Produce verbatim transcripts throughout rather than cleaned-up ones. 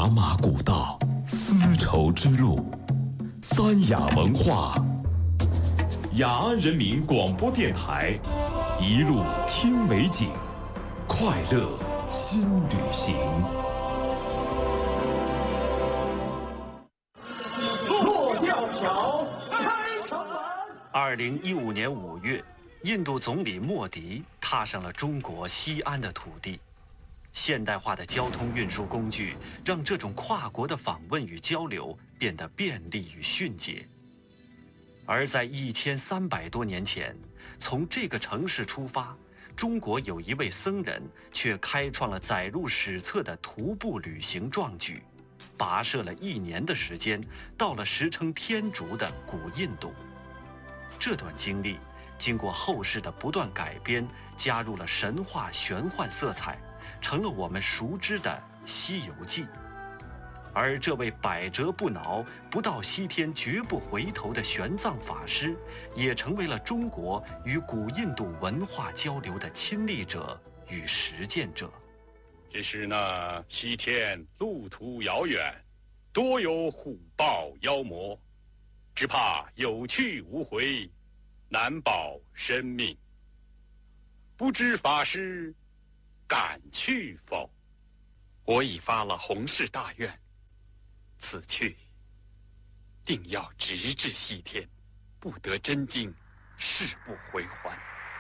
马古道，丝绸之路，三雅文化。雅安人民广播电台，一路听美景，快乐新旅行。 过吊桥，开城门。 二零一五年五月，印度总理莫迪踏上了中国西安的土地。现代化的交通运输工具让这种跨国的访问与交流变得便利与迅捷。而在一千三百多年前，从这个城市出发，中国有一位僧人却开创了载入史册的徒步旅行壮举，跋涉了一年的时间，到了时称天竺的古印度。这段经历经过后世的不断改编，加入了神话玄幻色彩，成了我们熟知的《西游记》。而这位百折不挠、不到西天绝不回头的玄奘法师，也成为了中国与古印度文化交流的亲历者与实践者。 只是那西天路途遥远，多有虎豹妖魔，只怕有去无回，难保生命。不知法师敢去否？ 我已发了弘誓大愿，此去定要直至西天，不得真经，誓不回还。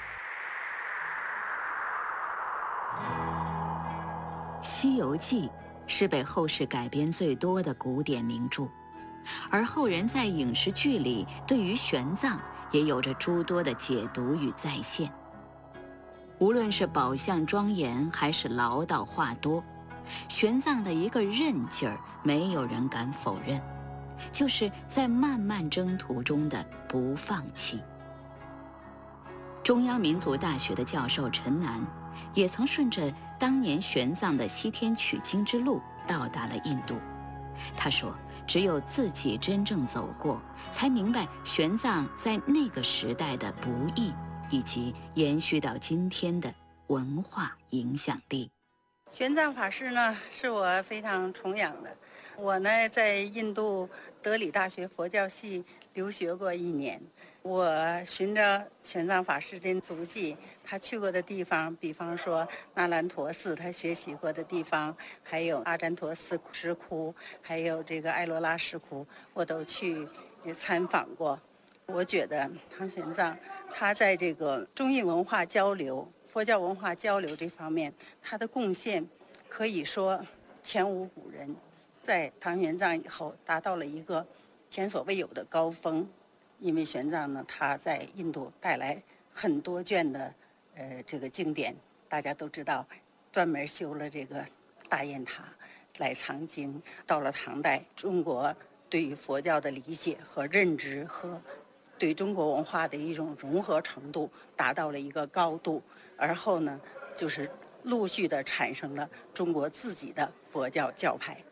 《西游记》是被后世改编最多的古典名著，而后人在影视剧里对于玄奘也有着诸多的解读与再现。无论是宝相庄严还是唠叨话多，玄奘的一个韧劲儿，没有人敢否认，就是在漫漫征途中的不放弃。中央民族大学的教授陈楠也曾顺着当年玄奘的西天取经之路到达了印度。他说，只有自己真正走过，才明白玄奘在那个时代的不易，以及延续到今天的文化影响力。 玄奘法师呢，是我非常崇仰的。我呢，在印度德里大学佛教系留学过一年。我循着玄奘法师的足迹，他去过的地方，比方说那兰陀寺，他学习过的地方，还有阿占陀寺石窟，还有这个艾罗拉石窟，我都去参访过。我觉得唐玄奘他在这个中印文化交流、佛教文化交流这方面，他的贡献可以说前无古人，在唐玄奘以后达到了一个前所未有的高峰。因为玄奘呢，他在印度带来很多卷的呃这个经典，大家都知道，专门修了这个大雁塔来藏经。到了唐代，中国对于佛教的理解和认知和对中国文化的一种融合程度达到了一个高度，而后呢，就是陆续的产生了中国自己的佛教教派。